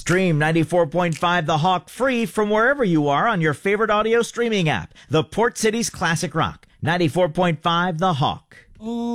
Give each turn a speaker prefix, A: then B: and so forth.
A: Stream 94.5 The Hawk free from wherever you are on your favorite audio streaming app. The Port City's Classic Rock. 94.5 The Hawk.